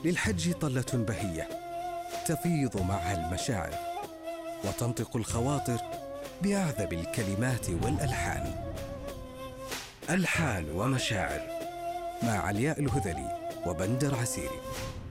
للحج طلة بهية تفيض معها المشاعر وتنطق الخواطر بأعذب الكلمات والألحان. ألحان ومشاعر مع علياء الهذلي وبندر عسيري.